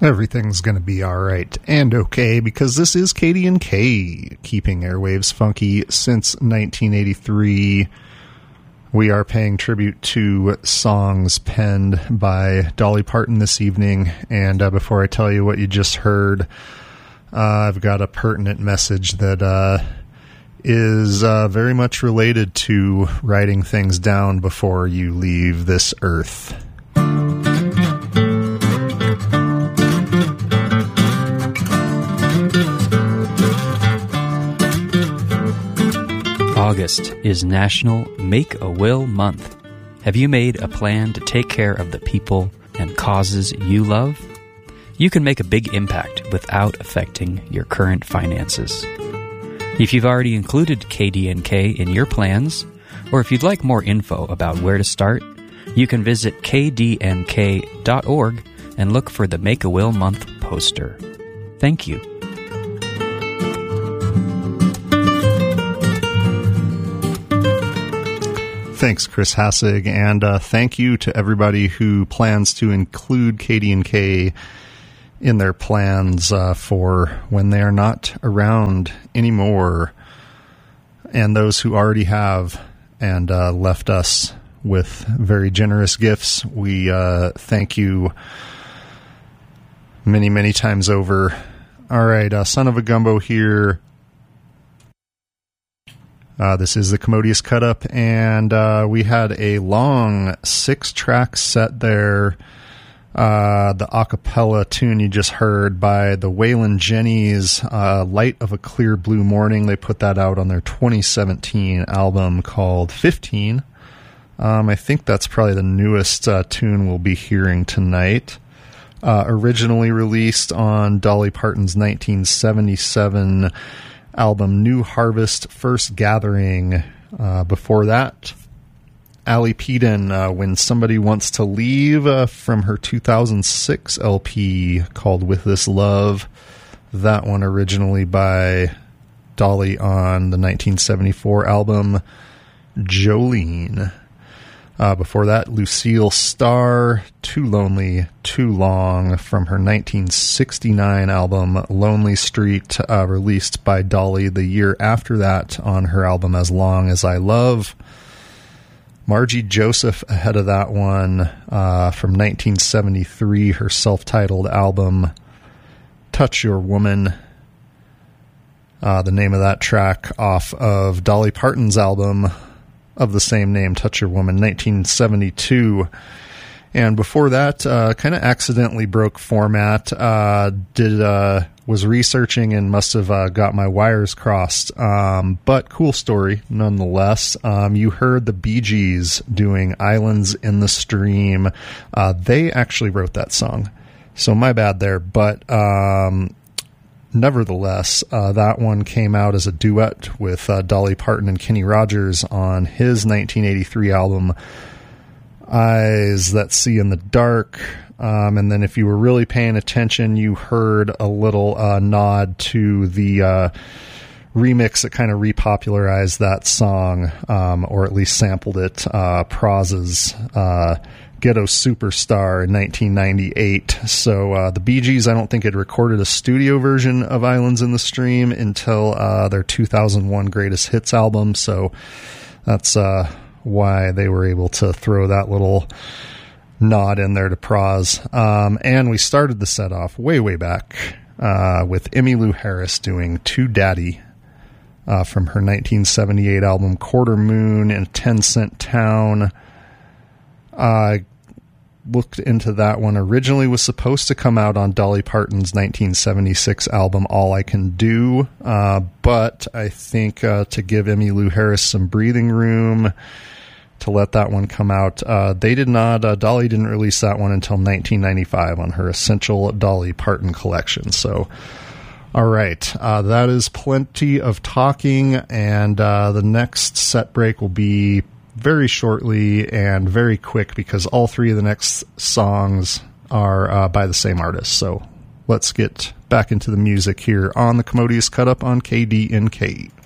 Everything's going to be all right and okay because this is KD&K, keeping airwaves funky since 1983. We are paying tribute to songs penned by Dolly Parton this evening. And before I tell you what you just heard, I've got a pertinent message that is very much related to writing things down before you leave this earth. August is National Make-A-Will Month. Have you made a plan to take care of the people and causes you love? You can make a big impact without affecting your current finances. If you've already included KD&K in your plans, or if you'd like more info about where to start, you can visit kdnk.org and look for the Make-A-Will Month poster. Thank you. Thanks, Chris Hassig, and thank you to everybody who plans to include KD&K in their plans for when they are not around anymore, and those who already have and left us with very generous gifts. We thank you many, many times over. All right, Son of a Gumbo here. This is the Commodious Cut Up, and we had a long 6-track set there. The a cappella tune you just heard by the Waylon Jennings, Light of a Clear Blue Morning. They put that out on their 2017 album called 15. I think that's probably the newest tune we'll be hearing tonight. Originally released on Dolly Parton's 1977 album New Harvest, First Gathering. Before that, Allie Peden, When Somebody Wants to Leave, from her 2006 LP called With This Love. That one originally by Dolly on the 1974 album Jolene. Before that, Lucille Starr, Too Lonely, Too Long, from her 1969 album Lonely Street, released by Dolly the year after that on her album As Long As I Love. Margie Joseph ahead of that one, from 1973, her self-titled album Touch Your Woman. The name of that track off of Dolly Parton's album of the same name, Touch Your Woman, 1972. And before that, kind of accidentally broke format, was researching and must have got my wires crossed. But cool story nonetheless. You heard the Bee Gees doing Islands in the Stream. They actually wrote that song, so my bad there. But nevertheless, that one came out as a duet with Dolly Parton and Kenny Rogers on his 1983 album Eyes That See in the Dark. And then if you were really paying attention, you heard a little nod to the remix that kind of repopularized that song, or at least sampled it, Praz's Ghetto Superstar in 1998. So the Bee Gees, I don't think had recorded a studio version of Islands in the Stream until their 2001 Greatest Hits album. So that's why they were able to throw that little nod in there to Praz. And we started the set off way back with Emmylou Harris doing To Daddy from her 1978 album Quarter Moon in a 10-Cent Town. I looked into that one. Originally was supposed to come out on Dolly Parton's 1976 album All I Can Do, but I think to give Emmylou Harris some breathing room to let that one come out, they did not. Dolly didn't release that one until 1995 on her Essential Dolly Parton collection. So, all right, that is plenty of talking, and the next set break will be very shortly and very quick because all three of the next songs are by the same artist. So let's get back into the music here on the Commodious Cut Up on KD&K.